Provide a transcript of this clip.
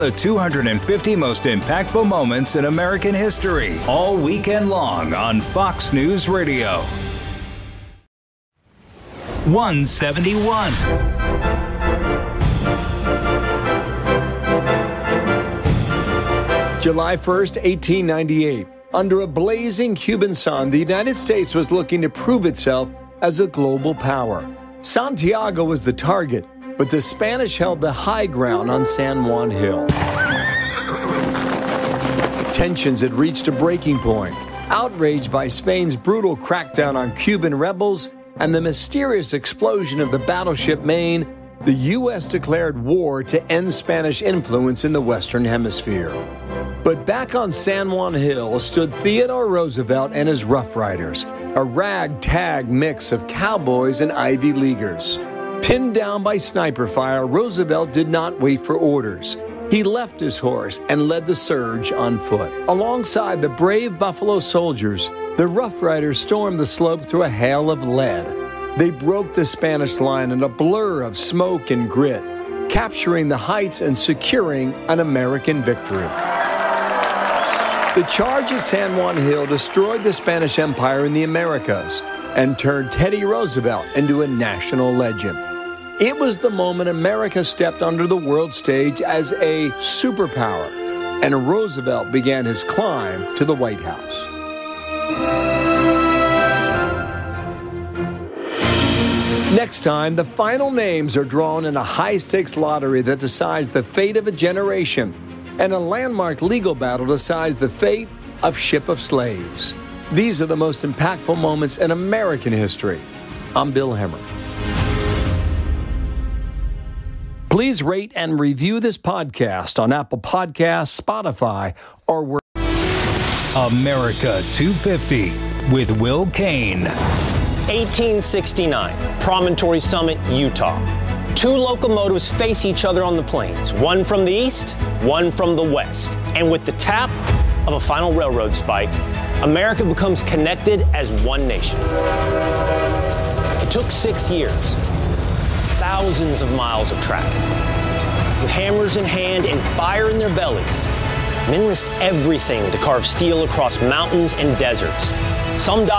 The 250 most impactful moments in American history, all weekend long on Fox News Radio. 171. July 1st, 1898. Under a blazing Cuban sun, the United States was looking to prove itself as a global power. Santiago was the target, but the Spanish held the high ground on San Juan Hill. Tensions had reached a breaking point. Outraged by Spain's brutal crackdown on Cuban rebels and the mysterious explosion of the battleship Maine, the U.S. declared war to end Spanish influence in the Western Hemisphere. But back on San Juan Hill stood Theodore Roosevelt and his Rough Riders, a ragtag mix of cowboys and Ivy Leaguers. Pinned down by sniper fire, Roosevelt did not wait for orders. He left his horse and led the surge on foot. Alongside the brave Buffalo soldiers, the Rough Riders stormed the slope through a hail of lead. They broke the Spanish line in a blur of smoke and grit, capturing the heights and securing an American victory. The charge at San Juan Hill destroyed the Spanish Empire in the Americas and turned Teddy Roosevelt into a national legend. It was the moment America stepped onto the world stage as a superpower, and Roosevelt began his climb to the White House. Next time, the final names are drawn in a high-stakes lottery that decides the fate of a generation, and a landmark legal battle decides the fate of Ship of Slaves. These are the most impactful moments in American history. I'm Bill Hemmer. Please rate and review this podcast on Apple Podcasts, Spotify, or where. America 250 with Will Kane. 1869, Promontory Summit, Utah. Two locomotives face each other on the plains, one from the east, one from the west. And with the tap of a final railroad spike, America becomes connected as one nation. It took 6 years. Thousands of miles of track. With hammers in hand and fire in their bellies, men risked everything to carve steel across mountains and deserts. Some died